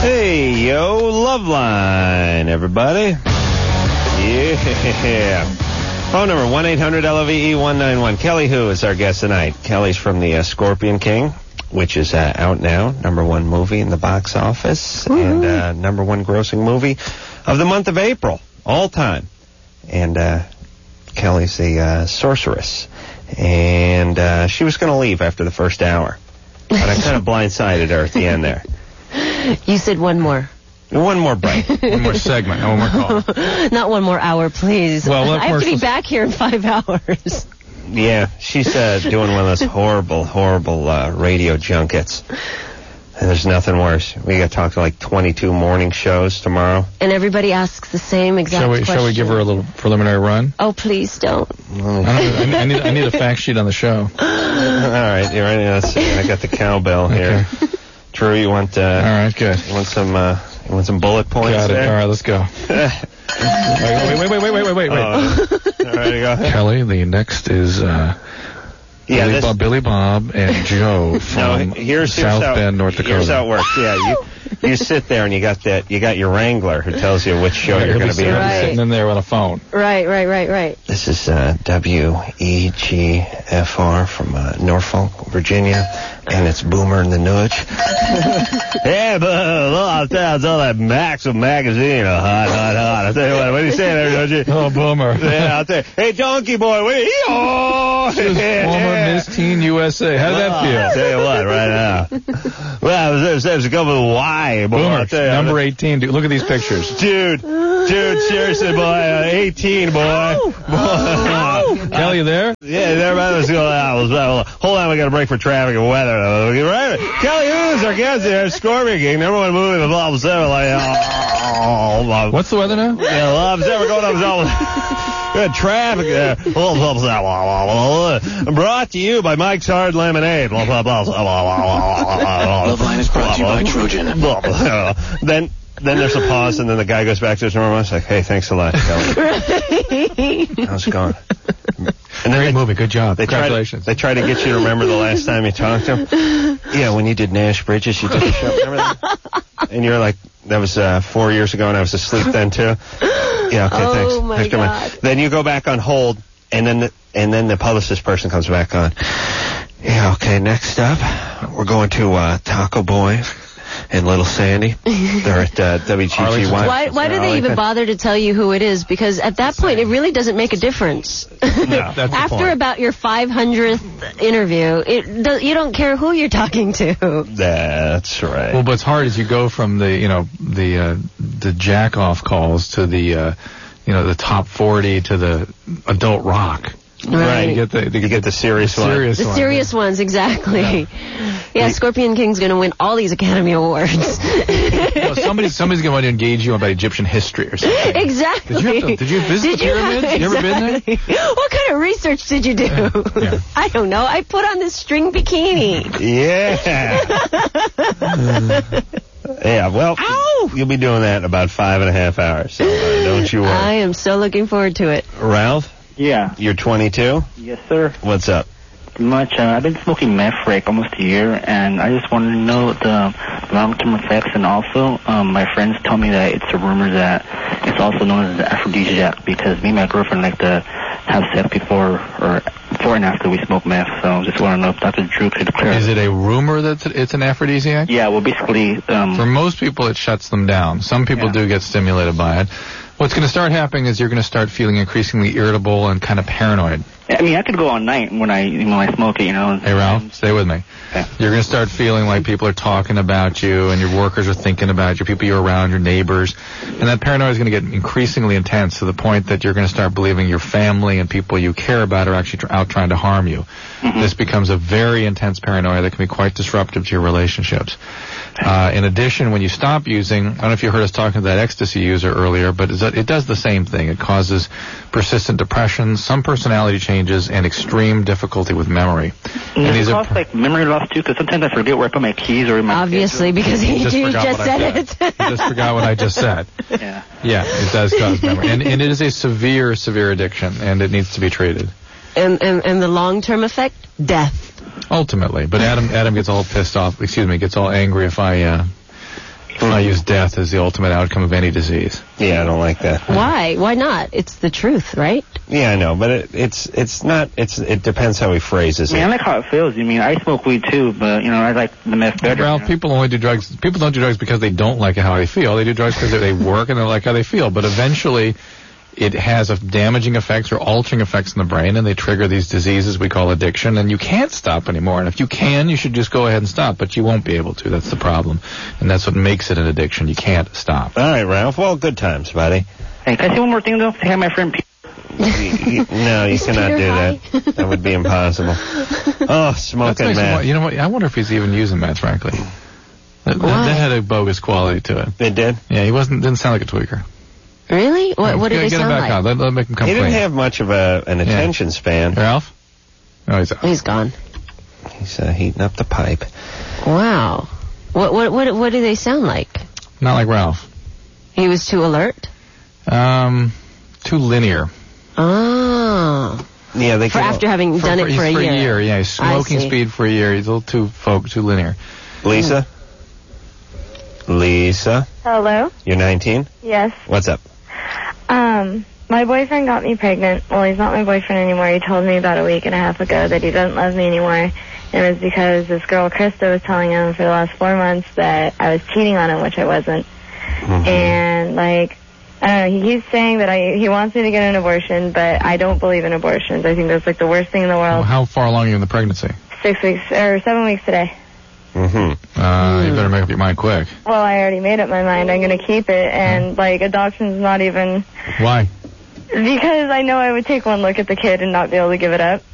Hey, yo, Loveline, everybody. Yeah. Phone number 1-800-LOVE-191. Kelly Hu is our guest tonight. Kelly's from the Scorpion King, which is out now. #1 movie in the box office. And #1 grossing movie of the month of April, all time. And Kelly's a sorceress. And she was going to leave after the first hour. But I kind of blindsided her at the end there. You said one more. One more break. One more segment. One more call. Not one more hour, please. Well, I have to be back here in 5 hours. Yeah, she's doing one of those horrible radio junkets. And there's nothing worse. We got to talk to like 22 morning shows tomorrow. And everybody asks the same exact question. Shall we give her a little preliminary run? Oh, please don't. I need a fact sheet on the show. All right, you ready? Let's see. I got the cowbell here. Okay. Drew, you want? All right, good. You want some bullet points? Got it. There? All right, let's go. Wait. All right, go ahead. Kelly, the next is Billy Bob and Joe from South Bend, North Dakota. Here's how it works. Yeah, you sit there and you got your wrangler who tells you which show you're going to be on. Right. Sitting in there on a phone. Right. This is WEGFR from Norfolk, Virginia, and it's Boomer and the Nudge. Yeah, but I'll tell that Maxim magazine, hot. I'll tell you what do you say there, Nudge? Oh, Boomer. Yeah, I'll tell you. Hey, Donkey Boy, Former Miss Teen USA. How did that feel? I'll tell you what, right now. Well, there's a couple of Y, boy. Boomer, number 18. Dude, look at these pictures. Dude, seriously, boy. 18, boy. Kelly, you there? Yeah, everybody was going out. Hold on, we got a break for traffic and weather. Right. Kelly Hu is our guest here. Scorpion King, #1 movie in the Bob Seven. What's the weather now? Yeah, Bob Seven going up. Good traffic there. Brought to you by Mike's Hard Lemonade. Loveline is brought to you by Trojan. Then there's a pause, and then the guy goes back to his normal. It's like, hey, thanks a lot, Kelly. How's it going? And then Great movie. Good job. Congratulations. They try to get you to remember the last time you talked to him. Yeah, when you did Nash Bridges, you did the show. Remember that? And you're like, that was 4 years ago, and I was asleep then, too. Yeah, okay, thanks. Oh, my God. Then you go back on hold, and then the publicist person comes back on. Yeah, okay, next up, we're going to Taco Boy and Little Sandy. They're at WGGY. Why do they even bother to tell you who it is? Because at that point, it really doesn't make a difference. No, that's the After point. about your 500th interview, you don't care who you're talking to. That's right. Well, what's hard is you go from the jack off calls to the top 40 to the adult rock. Right. You get the serious one. The serious ones, exactly. Yeah, Scorpion King's going to win all these Academy Awards. Well, somebody's going to want to engage you about Egyptian history or something. Exactly. Did you visit the pyramids? You ever been there? What kind of research did you do? Yeah. I don't know. I put on this string bikini. Yeah. Yeah, well, you'll be doing that in about 5.5 hours, so don't you worry. I am so looking forward to it. Ralph? Yeah. You're 22? Yes, sir. What's up? Pretty much. I've been smoking meth for like almost a year, and I just wanted to know the long-term effects. And also, my friends tell me that it's a rumor that it's also known as an aphrodisiac because me and my girlfriend like to have sex before and after we smoke meth. So just want to know if Dr. Drew could clarify. Is it a rumor that it's an aphrodisiac? Yeah, well, basically... For most people, it shuts them down. Some people do get stimulated by it. What's going to start happening is you're going to start feeling increasingly irritable and kind of paranoid. I mean, I could go all night when I smoke it, Hey, Ralph, stay with me. Okay. You're going to start feeling like people are talking about you and your workers are thinking about you, people you're around, your neighbors. And that paranoia is going to get increasingly intense to the point that you're going to start believing your family and people you care about are actually out trying to harm you. Mm-hmm. This becomes a very intense paranoia that can be quite disruptive to your relationships. In addition, when you stop using, I don't know if you heard us talking to that ecstasy user earlier, but it does the same thing. It causes persistent depression, some personality changes, and extreme difficulty with memory. And these cause like memory loss too? Because sometimes I forget where I put my keys or in my Obviously, because you just said it. You just forgot what I just said. Yeah. Yeah, it does cause memory. And it is a severe addiction, and it needs to be treated. And the long-term effect? Death. Ultimately. But Adam gets all pissed off, gets all angry if I I use death as the ultimate outcome of any disease. Yeah, I don't like that. Why? Why not? It's the truth, right? Yeah, I know, but it depends how he phrases I mean, I it. like how it feels. I mean, I smoke weed too, but, you know, I like the meth better. Ralph, you know? people only do drugs. People don't do drugs because they don't like how they feel. They do drugs because they work and they like how they feel. But eventually, it has a damaging effects or altering effects in the brain, and they trigger these diseases we call addiction, and you can't stop anymore. And if you can, you should just go ahead and stop, but you won't be able to. That's the problem. And that's what makes it an addiction. You can't stop. All right, Ralph. Well, good times, buddy. Hey, can I say one more thing, though? Say hi, my friend Peter. No, you cannot do that. That would be impossible. Oh, smoking meth. You know what? I wonder if he's even using meth, frankly. That had a bogus quality to it. It did? Yeah, he didn't sound like a tweaker. Really? What did they Get him sound back like? on. Let make him come He clean. didn't have much of an attention span. Ralph? No, He's gone. He's heating up the pipe. Wow. What do they sound like? not like Ralph. He was too alert? Too linear. Oh. Yeah, they for after having done it for a year. Yeah, he's smoking speed for a year. He's a little too linear. Lisa? Lisa? Hello? You're 19? Yes. What's up? My boyfriend got me pregnant. Well, he's not my boyfriend anymore. He told me about a week and a half ago that he doesn't love me anymore. And it was because this girl, Krista, was telling him for the last 4 months that I was cheating on him, which I wasn't. Mm-hmm. And, like, I don't know, he keeps saying that he wants me to get an abortion, but I don't believe in abortions. I think that's, like, the worst thing in the world. Well, how far along are you in the pregnancy? 6 weeks, or 7 weeks today. Mm-hmm. You better make up your mind quick. Well, I already made up my mind. I'm going to keep it, and, like, adoption's not even... Why? Because I know I would take one look at the kid and not be able to give it up.